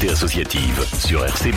l'activité associative sur RCB.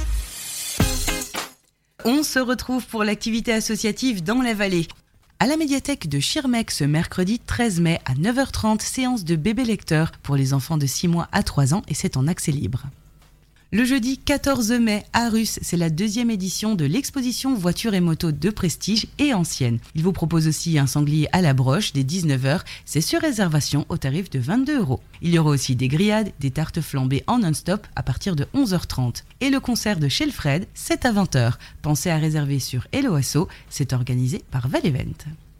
On se retrouve pour l'activité associative dans la vallée. À la médiathèque de Schirmeck ce mercredi 13 mai à 9h30, séance de bébé lecteur pour les enfants de 6 mois à 3 ans et c'est en accès libre. Le jeudi 14 mai à Russe, c'est la 2e édition de l'exposition voitures et motos de prestige et anciennes. Il vous propose aussi un sanglier à la broche dès 19h, c'est sur réservation au tarif de 22 €. Il y aura aussi des grillades, des tartes flambées en non-stop à partir de 11h30. Et le concert de chez Fred, c'est à 20h. Pensez à réserver sur Helloasso, c'est organisé par Val Event.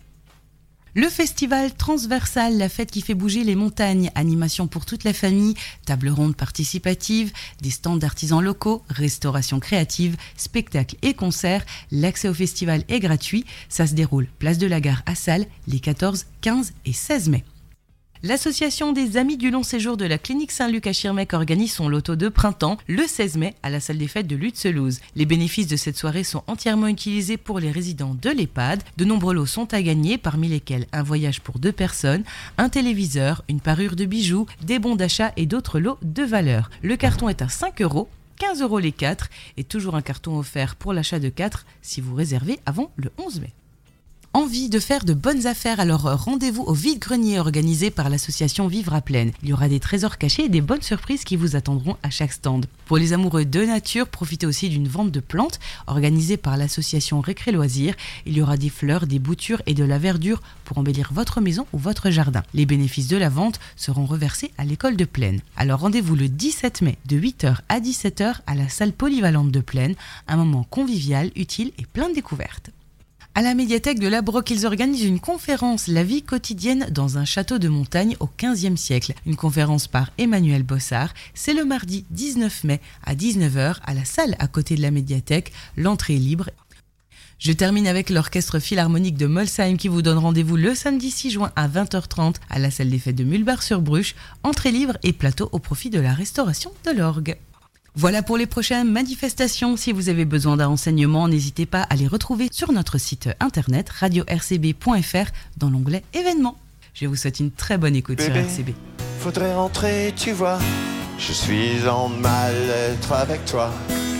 Le festival Transversal, la fête qui fait bouger les montagnes, animation pour toute la famille, table ronde participative, des stands d'artisans locaux, restauration créative, spectacles et concerts. L'accès au festival est gratuit. Ça se déroule place de la Gare à Salles les 14, 15 et 16 mai. L'association des Amis du long séjour de la clinique Saint-Luc à Schirmeck organise son loto de printemps le 16 mai à la salle des fêtes de Lutzelouse. Les bénéfices de cette soirée sont entièrement utilisés pour les résidents de l'EHPAD. De nombreux lots sont à gagner, parmi lesquels un voyage pour 2 personnes, un téléviseur, une parure de bijoux, des bons d'achat et d'autres lots de valeur. Le carton est à 5 €, 15 € les 4 et toujours un carton offert pour l'achat de 4 si vous réservez avant le 11 mai. Envie de faire de bonnes affaires, alors rendez-vous au vide-grenier organisé par l'association Vivre à Plaine. Il y aura des trésors cachés et des bonnes surprises qui vous attendront à chaque stand. Pour les amoureux de nature, profitez aussi d'une vente de plantes organisée par l'association Récré Loisirs. Il y aura des fleurs, des boutures et de la verdure pour embellir votre maison ou votre jardin. Les bénéfices de la vente seront reversés à l'école de Plaine. Alors rendez-vous le 17 mai de 8h à 17h à la salle polyvalente de Plaine. Un moment convivial, utile et plein de découvertes. À la médiathèque de La Broque, ils organisent une conférence « La vie quotidienne dans un château de montagne au XVe siècle ». Une conférence par Emmanuel Bossard. C'est le mardi 19 mai à 19h à la salle à côté de la médiathèque. L'entrée est libre. Je termine avec l'orchestre philharmonique de Molsheim qui vous donne rendez-vous le samedi 6 juin à 20h30 à la salle des fêtes de Mulbar-sur-Bruche. Entrée libre et plateau au profit de la restauration de l'orgue. Voilà pour les prochaines manifestations. Si vous avez besoin d'un renseignement, n'hésitez pas à les retrouver sur notre site internet radio-rcb.fr dans l'onglet événements. Je vous souhaite une très bonne écoute sur RCB. Faudrait rentrer, tu vois. Je suis en mal-être avec toi.